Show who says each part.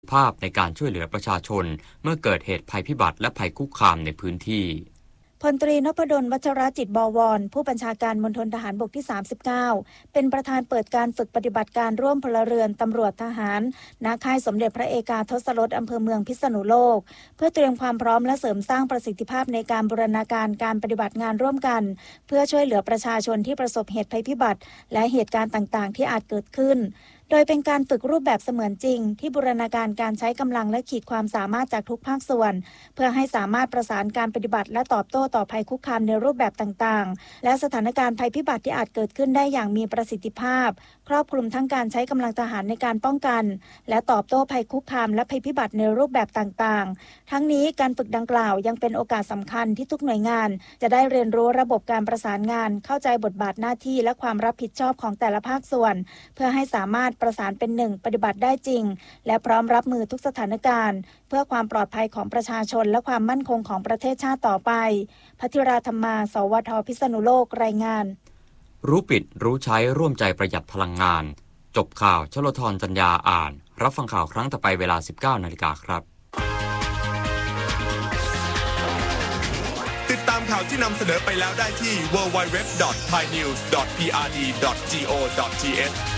Speaker 1: ภาพในการช่วยเหลือประชาชนเมื่อเกิดเหตุภัยพิบัติและภัยคุกคามในพื้นที่
Speaker 2: พลตรีนพดลวัชรจิตบวรผู้บัญชาการมณฑลทหารบกที่39เป็นประธานเปิดการฝึกปฏิบัติการร่วมพลเรือนตำรวจทหารณค่ายสมเด็จพระเอกาทศรสอำเภอเมืองพิษณุโลกเพื่อเตรียมความพร้อมและเสริมสร้างประสิทธิภาพในการบูรณาการการปฏิบัติงานร่วมกันเพื่อช่วยเหลือประชาชนที่ประสบเหตุภัยพิบัติและเหตุการณ์ต่างๆที่อาจเกิดขึ้นโดยเป็นการฝึกรูปแบบเสมือนจริงที่บูรณาการการใช้กำลังและขีดความสามารถจากทุกภาคส่วนเพื่อให้สามารถประสานการปฏิบัติและตอบโต้ต่อภัยคุกคามในรูปแบบต่างๆและสถานการณ์ภัยพิบัติที่อาจเกิดขึ้นได้อย่างมีประสิทธิภาพครอบคลุมทั้งการใช้กำลังทหารในการป้องกันและตอบโต้ภัยคุกคามและภัยพิบัติในรูปแบบต่างๆทั้งนี้การฝึกดังกล่าวยังเป็นโอกาสสำคัญที่ทุกหน่วยงานจะได้เรียนรู้ระบบการประสานงานเข้าใจบทบาทหน้าที่และความรับผิดชอบของแต่ละภาคส่วนเพื่อให้สามารถประสานเป็นหนึ่งปฏิบัติได้จริงและพร้อมรับมือทุกสถานการณ์เพื่อความปลอดภัยของประชาชนและความมั่นคงของประเทศชาติต่อไปภัทราธรรมา สวท พิษณุโลกรายงาน
Speaker 1: รู้ปิดรู้ใช้ร่วมใจประหยัดพลังงานจบข่าวชลธรจัญญาอ่านรับฟังข่าวครั้งต่อไปเวลา 19 นาฬิกาครับ
Speaker 3: ติดตามข่าวที่นำเสนอไปแล้วได้ที่ www.thainews.prd.go.th